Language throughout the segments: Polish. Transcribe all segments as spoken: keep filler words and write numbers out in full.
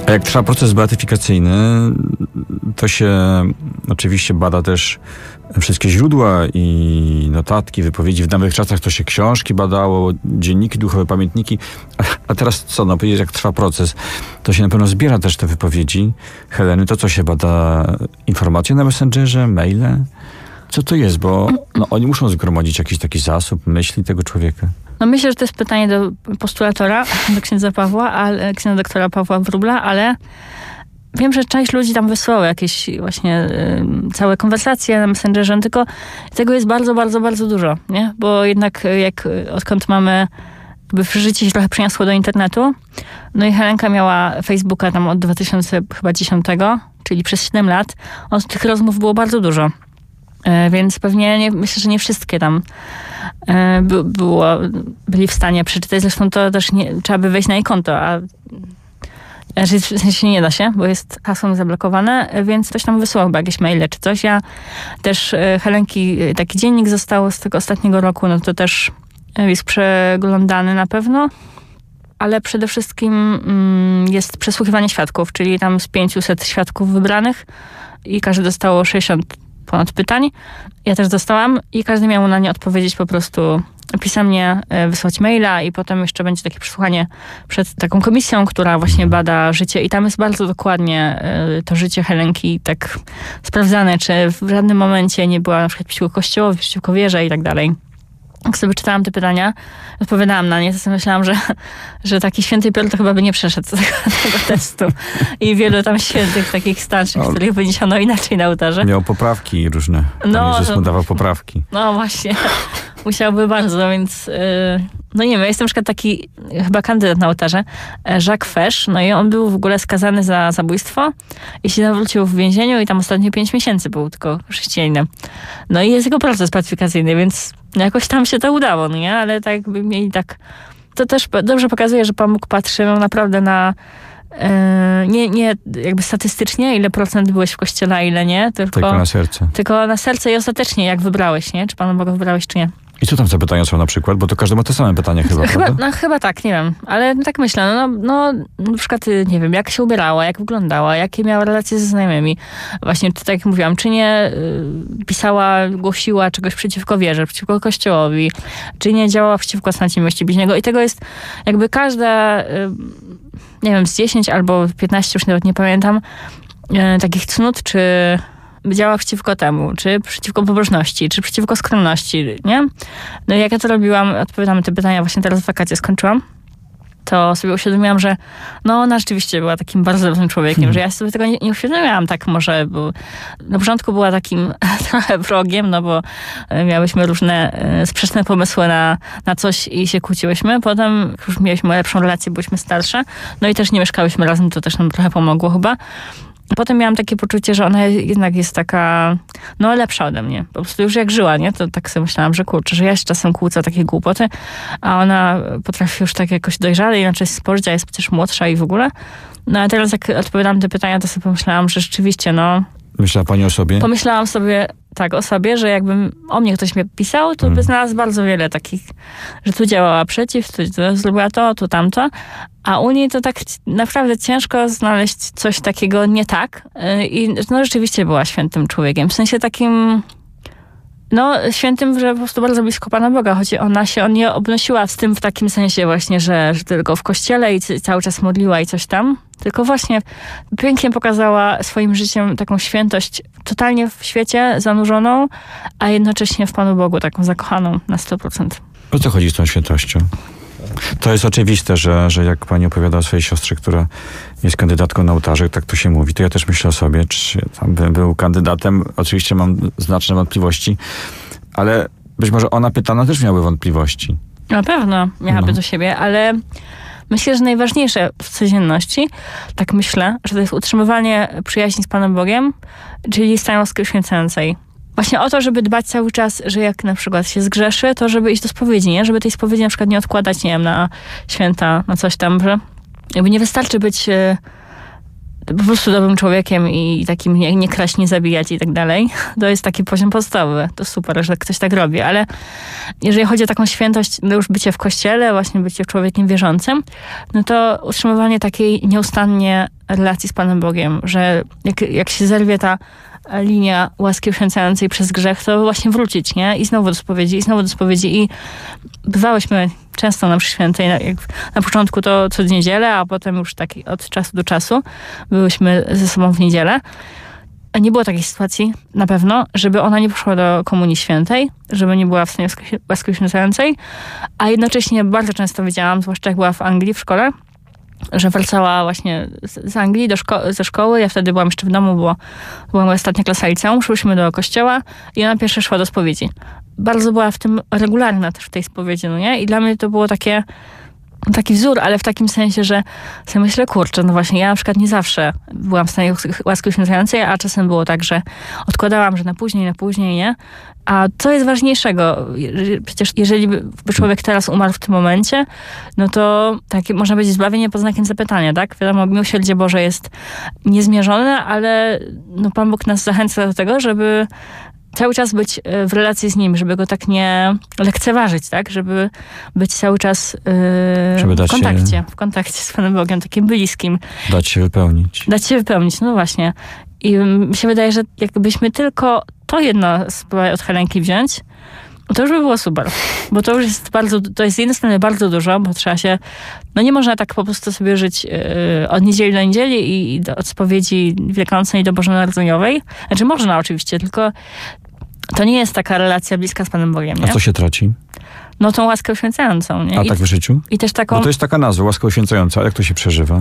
A jak trwa proces beatyfikacyjny, to się oczywiście bada też wszystkie źródła i notatki, wypowiedzi. W dawnych czasach to się książki badało, dzienniki duchowe, pamiętniki. A, a teraz co? No powiedzieć, jak trwa proces, to się na pewno zbiera też te wypowiedzi Heleny. To co się bada? Informacje na Messengerze, maile? Co to jest? Bo no, oni muszą zgromadzić jakiś taki zasób myśli tego człowieka. No myślę, że to jest pytanie do postulatora, do księdza Pawła, ale, księdza doktora Pawła Wróbla, ale wiem, że część ludzi tam wysłało jakieś właśnie y, całe konwersacje na Messengerze, tylko tego jest bardzo, bardzo, bardzo dużo, nie? Bo jednak jak odkąd mamy, jakby życie się trochę przeniosło do internetu, no i Helenka miała Facebooka tam od dwa tysiące dziesiątego, czyli przez siedem lat, od tych rozmów było bardzo dużo. Y, więc pewnie nie, myślę, że nie wszystkie tam y, by, było, byli w stanie przeczytać. Zresztą to też nie, trzeba by wejść na jej konto, a w sensie nie da się, bo jest hasło zablokowane, więc ktoś tam wysłał chyba jakieś maile czy coś. Ja też Helenki, taki dziennik został z tego ostatniego roku, no to też jest przeglądany na pewno, ale przede wszystkim mm, jest przesłuchiwanie świadków, czyli tam z pięciuset świadków wybranych i każdy dostało sześćdziesiąt ponad pytań. Ja też dostałam i każdy miał na nie odpowiedzieć po prostu pisemnie, wysłać maila i potem jeszcze będzie takie przesłuchanie przed taką komisją, która właśnie bada życie i tam jest bardzo dokładnie to życie Helenki tak sprawdzane, czy w żadnym momencie nie była na przykład przeciwko Kościołowi, przeciwko wierze i tak dalej. Jak sobie czytałam te pytania, odpowiadałam na nie, to sobie myślałam, że, że taki święty Piotr to chyba by nie przeszedł tego, tego testu. I wielu tam świętych takich starszych, no, których wyniesiono inaczej na ołtarze. Miał poprawki różne. No, Jezus mu dawał poprawki. No właśnie. Musiałby bardzo, więc yy, no nie wiem, jest na przykład taki chyba kandydat na ołtarze, Jacques Fesch, no i on był w ogóle skazany za zabójstwo i się nawrócił w więzieniu i tam ostatnio pięć miesięcy był tylko chrześcijaninem. No i jest jego proces pacyfikacyjny, więc jakoś tam się to udało, no nie? Ale tak jakby mieli tak... To też dobrze pokazuje, że Pan Bóg patrzy no, naprawdę na... Yy, nie, nie jakby statystycznie, ile procent byłeś w kościele, a ile nie. Tylko, tylko na serce. Tylko na serce i ostatecznie, jak wybrałeś, nie? Czy Pana Boga wybrałeś, czy nie. I co tam za pytania są na przykład? Bo to każdy ma te same pytania chyba, chyba prawda? No chyba tak, nie wiem. Ale tak myślę, no, no na przykład, nie wiem, jak się ubierała, jak wyglądała, jakie miała relacje ze znajomymi. Właśnie tak jak mówiłam, czy nie y, pisała, głosiła czegoś przeciwko wierze, przeciwko Kościołowi, czy nie działała przeciwko cnocie miłości bliźniego. I tego jest jakby każda, y, nie wiem, z dziesięć albo piętnaście, już nawet nie pamiętam, y, takich cnót, czy działa przeciwko temu, czy przeciwko pobożności, czy przeciwko skromności, nie? No i jak ja to robiłam, odpowiadam na te pytania, właśnie teraz w wakacje skończyłam, to sobie uświadomiłam, że no ona rzeczywiście była takim bardzo dobrym człowiekiem, hmm. że ja sobie tego nie, nie uświadomiłam tak może, bo na początku była takim trochę wrogiem, no bo miałyśmy różne sprzeczne pomysły na, na coś i się kłóciłyśmy. Potem już mieliśmy lepszą relację, byliśmy starsze, no i też nie mieszkałyśmy razem, to też nam trochę pomogło chyba. Potem miałam takie poczucie, że ona jednak jest taka, no lepsza ode mnie. Po prostu już jak żyła, nie? To tak sobie myślałam, że kurczę, że ja się czasem kłócę takie głupoty, a ona potrafi już tak jakoś dojrzale, inaczej spojrzeć, a jest przecież młodsza i w ogóle. No a teraz jak odpowiadałam te pytania, to sobie pomyślałam, że rzeczywiście, no... Myślała pani o sobie? Pomyślałam sobie, tak, o sobie, że jakby o mnie ktoś mnie pisał, to hmm. by znalazł bardzo wiele takich, że tu działała przeciw, tu, tu zrobiła to, tu tamto. A u niej to tak naprawdę ciężko znaleźć coś takiego nie tak. I no rzeczywiście była świętym człowiekiem. W sensie takim, no świętym, że po prostu bardzo blisko Pana Boga. Choć ona się nie obnosiła z tym w takim sensie właśnie, że, że tylko w kościele i cały czas modliła i coś tam. Tylko właśnie pięknie pokazała swoim życiem taką świętość totalnie w świecie zanurzoną, a jednocześnie w Panu Bogu taką zakochaną na sto procent. O co chodzi z tą świętością? To jest oczywiste, że, że jak pani opowiada o swojej siostrze, która jest kandydatką na ołtarze, tak to się mówi, to ja też myślę o sobie, czy tam bym był kandydatem. Oczywiście mam znaczne wątpliwości, ale być może ona pytana też miały wątpliwości. Na pewno miałaby no. do siebie, ale myślę, że najważniejsze w codzienności, tak myślę, że to jest utrzymywanie przyjaźni z Panem Bogiem, czyli stają łaski uświęcającej. Właśnie o to, żeby dbać cały czas, że jak na przykład się zgrzeszy, to żeby iść do spowiedzi, nie? Żeby tej spowiedzi na przykład nie odkładać, nie wiem, na święta, na coś tam, że jakby nie wystarczy być e, po prostu dobrym człowiekiem i takim nie, nie kraść, nie zabijać i tak dalej. To jest taki poziom podstawowy. To super, że ktoś tak robi, ale jeżeli chodzi o taką świętość, no już bycie w kościele, właśnie bycie człowiekiem wierzącym, no to utrzymywanie takiej nieustannie relacji z Panem Bogiem, że jak, jak się zerwie ta linia łaski uświęcającej przez grzech, to właśnie wrócić, nie? I znowu do spowiedzi, i znowu do spowiedzi. I bywałyśmy często na mszy świętej, na, jak na początku to co niedzielę, a potem już tak od czasu do czasu byłyśmy ze sobą w niedzielę. Nie było takiej sytuacji, na pewno, żeby ona nie poszła do komunii świętej, żeby nie była w stanie łaski uświęcającej, a jednocześnie bardzo często widziałam, zwłaszcza jak była w Anglii w szkole, że wracała właśnie z, z Anglii do szko- ze szkoły. Ja wtedy byłam jeszcze w domu, bo była moja ostatnia klasa liceum. Szłyśmy do kościoła i ona pierwsza szła do spowiedzi. Bardzo była w tym regularna też w tej spowiedzi, no nie? I dla mnie to było takie, taki wzór, ale w takim sensie, że sobie myślę, kurczę, no właśnie, ja na przykład nie zawsze byłam w stanie łaski uświęcającej, a czasem było tak, że odkładałam, że na później, na później, nie? A co jest ważniejszego? Przecież jeżeli by człowiek teraz umarł w tym momencie, no to takie można powiedzieć zbawienie pod znakiem zapytania, tak? Wiadomo, miłosierdzie Boże jest niezmierzone, ale no Pan Bóg nas zachęca do tego, żeby cały czas być w relacji z Nim, żeby Go tak nie lekceważyć, tak? Żeby być cały czas yy, Żeby dać w kontakcie, się- w kontakcie z Panem Bogiem, takim bliskim. Dać się wypełnić. Dać się wypełnić, no właśnie. I mi się wydaje, że jakbyśmy tylko to jedno spróbowali od Helenki wziąć, to już by było super. Bo to już jest bardzo, to jest z jednej strony bardzo dużo, bo trzeba się, no nie można tak po prostu sobie żyć yy, od niedzieli do niedzieli i, i do, od spowiedzi wielkanocnej do bożonarodzeniowej. Znaczy można oczywiście, tylko to nie jest taka relacja bliska z Panem Bogiem, A nie? co się traci? No tą łaskę uświęcającą, nie? A I, tak w życiu? I też taką... Bo to jest taka nazwa, łaska uświęcająca. A jak to się przeżywa?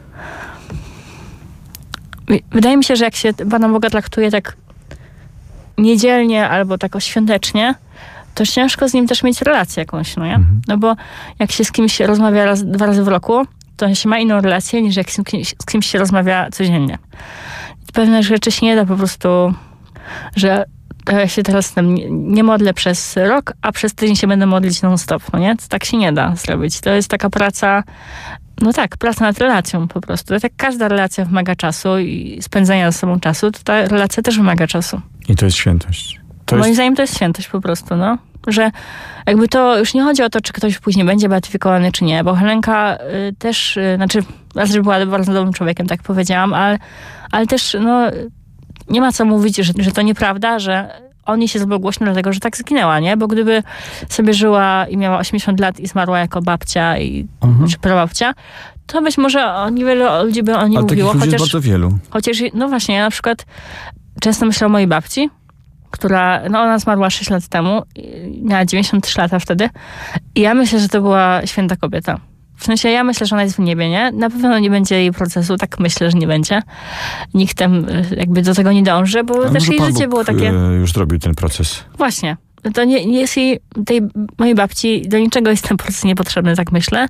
Wydaje mi się, że jak się Pana Boga traktuje tak niedzielnie albo tak świątecznie, to ciężko z Nim też mieć relację jakąś, no nie? Mhm. No bo jak się z kimś rozmawia raz, dwa razy w roku, to się ma inną relację, niż jak z kimś, z kimś się rozmawia codziennie. Pewne rzeczy się nie da po prostu, że ja się teraz tam nie, nie modlę przez rok, a przez tydzień się będę modlić non-stop, no nie? To tak się nie da zrobić. To jest taka praca, no tak, praca nad relacją po prostu. Tak jak każda relacja wymaga czasu i spędzania ze sobą czasu, to ta relacja też wymaga czasu. I to jest świętość. To Moim jest... zdaniem to jest świętość po prostu, no. Że jakby to już nie chodzi o to, czy ktoś później będzie beatyfikowany, czy nie, bo Helenka y, też, y, znaczy raz, że była bardzo dobrym człowiekiem, tak powiedziałam, ale, ale też, no, nie ma co mówić, że, że to nieprawda, że o niej się zrobiło głośno dlatego, że tak zginęła, nie? Bo gdyby sobie żyła i miała osiemdziesiąt lat i zmarła jako babcia i, Mhm. czy prababcia, to być może o niewiele ludzi by o niej Ale takich mówiło, ludzi jest chociaż... bardzo wielu. Chociaż, no właśnie, ja na przykład często myślę o mojej babci, która, no ona zmarła sześć lat temu, i miała dziewięćdziesiąt trzy lata wtedy. I ja myślę, że to była święta kobieta. W sensie ja myślę, że ona jest w niebie, nie? Na pewno nie będzie jej procesu, tak myślę, że nie będzie. Nikt tam jakby do tego nie dąży, bo A też może jej Pan życie Bóg, było takie... e, już zrobił ten proces. Właśnie. To nie, nie jest jej, tej mojej babci, do niczego jest ten proces niepotrzebny, tak myślę.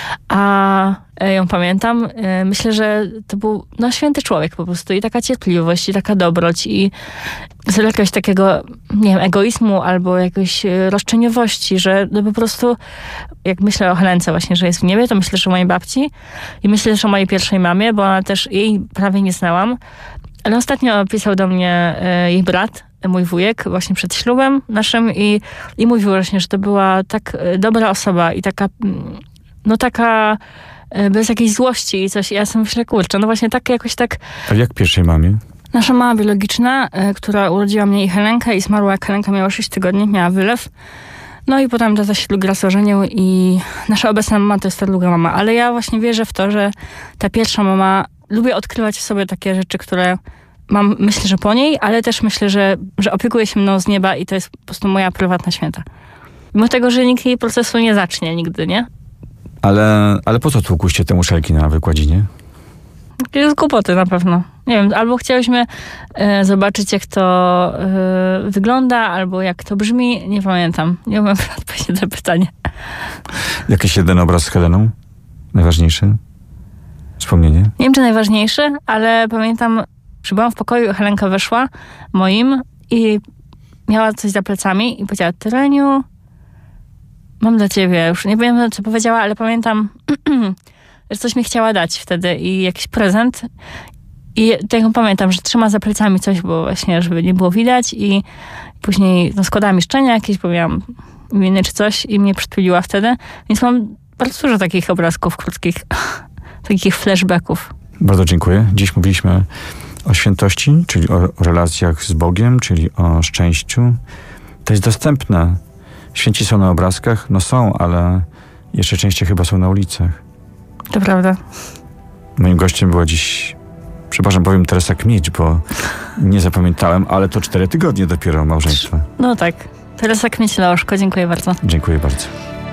A e, ją pamiętam. E, Myślę, że to był no, święty człowiek po prostu i taka cierpliwość, i taka dobroć, i z jakiegoś takiego, nie wiem, egoizmu albo jakiejś e, roszczeniowości, że no, po prostu, jak myślę o Helence właśnie, że jest w niebie, to myślę, że o mojej babci i myślę też o mojej pierwszej mamie, bo ona też, jej prawie nie znałam. Ale ostatnio pisał do mnie e, jej brat, mój wujek, właśnie przed ślubem naszym i, i mówił właśnie, że to była tak e, dobra osoba i taka, mm, no taka e, bez jakiejś złości i coś. I ja sobie myślę, kurczę, no właśnie tak jakoś tak. A jak pierwszej mamie? Nasza mama biologiczna, e, która urodziła mnie i Helenkę i zmarła jak Helenka miała sześć tygodni, miała wylew. No i potem tata się drugi raz ożenił i nasza obecna mama to jest ta druga mama. Ale ja właśnie wierzę w to, że ta pierwsza mama, lubię odkrywać w sobie takie rzeczy, które mam, myślę, że po niej, ale też myślę, że, że opiekuje się mną z nieba i to jest po prostu moja prywatna święta. Mimo tego, że nikt jej procesu nie zacznie nigdy, nie? Ale, ale po co tłukłyście te muszelki na wykładzinie? To jest głupoty na pewno. Nie wiem, albo chciałyśmy e, zobaczyć, jak to e, wygląda, albo jak to brzmi. Nie pamiętam. Nie umiem odpowiedzieć na to pytanie. Jakiś jeden obraz z Heleną? Najważniejszy? Wspomnienie? Nie wiem, czy najważniejszy, ale pamiętam, że byłam w pokoju, Helenka weszła moim i miała coś za plecami i powiedziała: Tereniu, mam dla ciebie. Już nie wiem, co powiedziała, ale pamiętam, że coś mi chciała dać wtedy i jakiś prezent. I tak pamiętam, że trzyma za plecami coś, bo właśnie, żeby nie było widać i później no, składała mi szczenia jakieś, bo miałam imieniny czy coś i mnie przytuliła wtedy. Więc mam bardzo dużo takich obrazków krótkich, takich flashbacków. Bardzo dziękuję. Dziś mówiliśmy o świętości, czyli o, o relacjach z Bogiem, czyli o szczęściu. To jest dostępne. Święci są na obrazkach? No są, ale jeszcze częściej chyba są na ulicach. To prawda. Moim gościem była dziś, przepraszam, powiem Teresa Kmieć, bo nie zapamiętałem, ale to cztery tygodnie dopiero małżeństwa. No tak. Teresa Kmieć-Leoszko, dziękuję bardzo. Dziękuję bardzo.